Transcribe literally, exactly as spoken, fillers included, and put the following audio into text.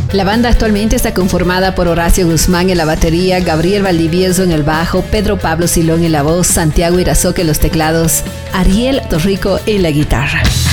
La banda actualmente está conformada por Horacio Guzmán en la batería, Gabriel Valdivieso en el bajo, Pedro Pablo Silón en la voz, Santiago Irazoque en los teclados, Ariel Torrico en la guitarra.